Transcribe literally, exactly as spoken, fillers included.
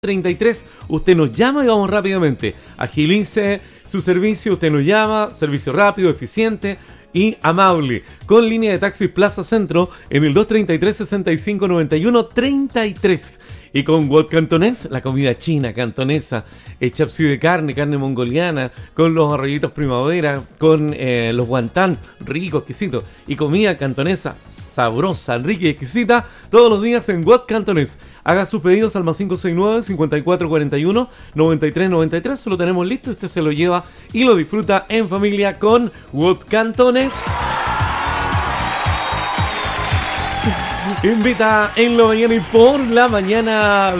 treinta y tres, usted nos llama y vamos rápidamente. Agilice su servicio, usted nos llama, servicio rápido, eficiente y amable. Con línea de taxi Plaza Centro en el dos treinta y tres, sesenta y cinco, noventa y uno, treinta y tres. Y con Wok Cantonés, la comida china, cantonesa, hecha así de carne, carne mongoliana, con los arroyitos primavera, con eh, los guantán, rico, exquisito. Y comida cantonesa, sabrosa, rica y exquisita, todos los días en Wok Cantonés. Haga sus pedidos al más cinco seis nueve, cincuenta y cuatro cuarenta y uno, noventa y tres noventa y tres. Se lo tenemos listo, usted se lo lleva y lo disfruta en familia con Wok Cantonés. Invita en la mañana y por la mañana